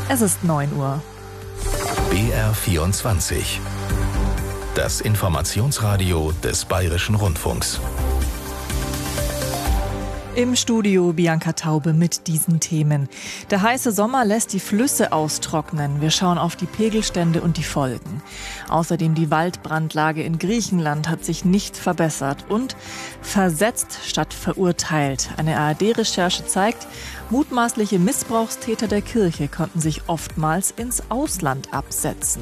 Es ist 9 Uhr. BR24. Das Informationsradio des Bayerischen Rundfunks. Im Studio Bianca Taube mit diesen Themen. Der heiße Sommer lässt die Flüsse austrocknen. Wir schauen auf die Pegelstände und die Folgen. Außerdem die Waldbrandlage in Griechenland hat sich nicht verbessert. Und versetzt statt verurteilt. Eine ARD-Recherche zeigt, mutmaßliche Missbrauchstäter der Kirche konnten sich oftmals ins Ausland absetzen.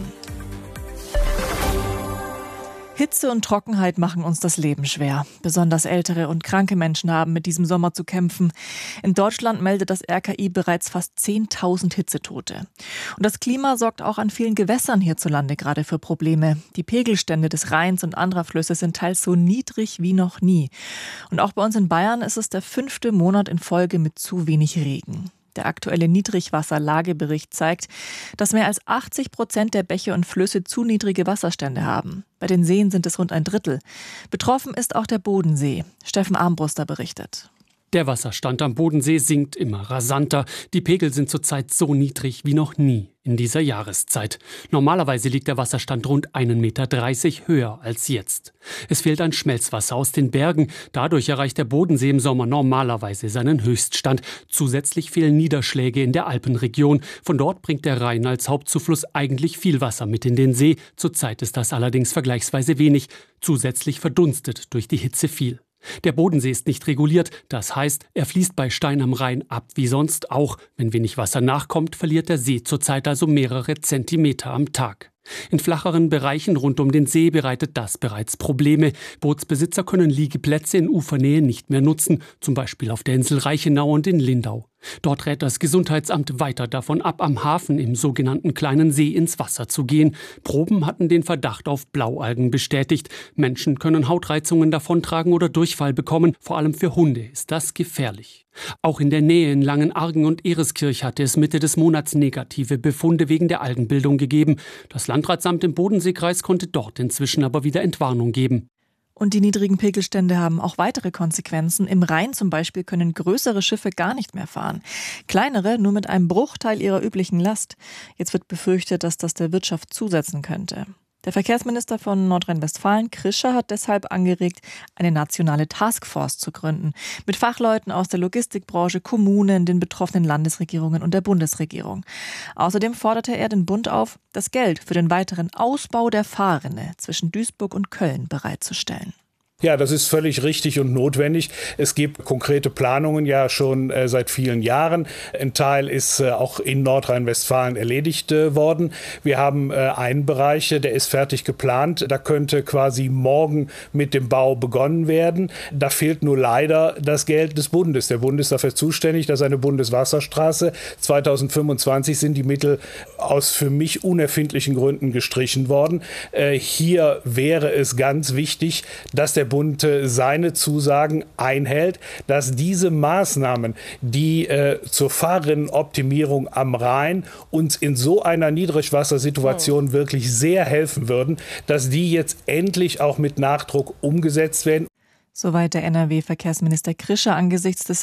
Hitze und Trockenheit machen uns das Leben schwer. Besonders ältere und kranke Menschen haben mit diesem Sommer zu kämpfen. In Deutschland meldet das RKI bereits fast 10.000 Hitzetote. Und das Klima sorgt auch an vielen Gewässern hierzulande gerade für Probleme. Die Pegelstände des Rheins und anderer Flüsse sind teils so niedrig wie noch nie. Und auch bei uns in Bayern ist es der 5. Monat in Folge mit zu wenig Regen. Der aktuelle Niedrigwasserlagebericht zeigt, dass mehr als 80% der Bäche und Flüsse zu niedrige Wasserstände haben. Bei den Seen sind es rund ein Drittel. Betroffen ist auch der Bodensee. Steffen Armbruster berichtet. Der Wasserstand am Bodensee sinkt immer rasanter. Die Pegel sind zurzeit so niedrig wie noch nie in dieser Jahreszeit. Normalerweise liegt der Wasserstand rund 1,30 Meter höher als jetzt. Es fehlt an Schmelzwasser aus den Bergen. Dadurch erreicht der Bodensee im Sommer normalerweise seinen Höchststand. Zusätzlich fehlen Niederschläge in der Alpenregion. Von dort bringt der Rhein als Hauptzufluss eigentlich viel Wasser mit in den See. Zurzeit ist das allerdings vergleichsweise wenig. Zusätzlich verdunstet durch die Hitze viel. Der Bodensee ist nicht reguliert, das heißt, er fließt bei Stein am Rhein ab wie sonst auch. Wenn wenig Wasser nachkommt, verliert der See zurzeit also mehrere Zentimeter am Tag. In flacheren Bereichen rund um den See bereitet das bereits Probleme. Bootsbesitzer können Liegeplätze in Ufernähe nicht mehr nutzen, zum Beispiel auf der Insel Reichenau und in Lindau. Dort rät das Gesundheitsamt weiter davon ab, am Hafen im sogenannten Kleinen See ins Wasser zu gehen. Proben hatten den Verdacht auf Blaualgen bestätigt. Menschen können Hautreizungen davontragen oder Durchfall bekommen. Vor allem für Hunde ist das gefährlich. Auch in der Nähe in Langenargen und Ereskirch hatte es Mitte des Monats negative Befunde wegen der Algenbildung gegeben. Das Landratsamt im Bodenseekreis konnte dort inzwischen aber wieder Entwarnung geben. Und die niedrigen Pegelstände haben auch weitere Konsequenzen. Im Rhein zum Beispiel können größere Schiffe gar nicht mehr fahren. Kleinere nur mit einem Bruchteil ihrer üblichen Last. Jetzt wird befürchtet, dass das der Wirtschaft zusetzen könnte. Der Verkehrsminister von Nordrhein-Westfalen, Krischer, hat deshalb angeregt, eine nationale Taskforce zu gründen. Mit Fachleuten aus der Logistikbranche, Kommunen, den betroffenen Landesregierungen und der Bundesregierung. Außerdem forderte er den Bund auf, das Geld für den weiteren Ausbau der Fahrrinne zwischen Duisburg und Köln bereitzustellen. Ja, das ist völlig richtig und notwendig. Es gibt konkrete Planungen ja schon seit vielen Jahren. Ein Teil ist auch in Nordrhein-Westfalen erledigt worden. Wir haben einen Bereich, der ist fertig geplant. Da könnte quasi morgen mit dem Bau begonnen werden. Da fehlt nur leider das Geld des Bundes. Der Bund ist dafür zuständig, dass eine Bundeswasserstraße 2025 sind die Mittel aus für mich unerfindlichen Gründen gestrichen worden. Hier wäre es ganz wichtig, dass der Bund seine Zusagen einhält, dass diese Maßnahmen, die zur Fahrrinnenoptimierung am Rhein uns in so einer Niedrigwassersituation wirklich sehr helfen würden, dass die jetzt endlich auch mit Nachdruck umgesetzt werden. Soweit der NRW-Verkehrsminister Krischer angesichts des